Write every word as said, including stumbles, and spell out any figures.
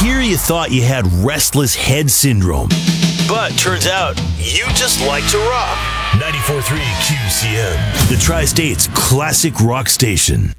year you thought you had restless head syndrome. But turns out, you just like to rock. ninety-four point three Q C M, the Tri-State's classic rock station.